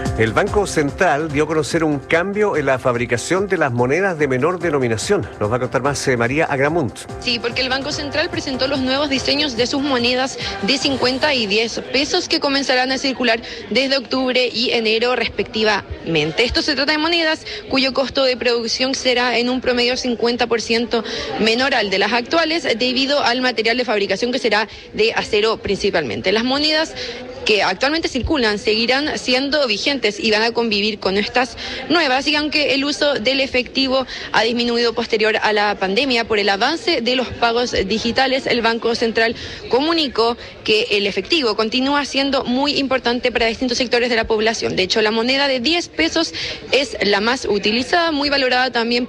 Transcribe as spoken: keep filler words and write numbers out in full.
El Banco Central dio a conocer un cambio en la fabricación de las monedas de menor denominación. Nos va a contar más eh, María Agramunt. Sí, porque el Banco Central presentó los nuevos diseños de sus monedas de cincuenta y diez pesos que comenzarán a circular desde octubre y enero respectivamente. Esto se trata de monedas cuyo costo de producción será en un promedio cincuenta por ciento menor al de las actuales debido al material de fabricación que será de acero principalmente. Las monedas que actualmente circulan seguirán siendo vigentes y van a convivir con estas nuevas, y aunque el uso del efectivo ha disminuido posterior a la pandemia por el avance de los pagos digitales, el Banco Central comunicó que el efectivo continúa siendo muy importante para distintos sectores de la población. De hecho, la moneda de diez pesos es la más utilizada, muy valorada también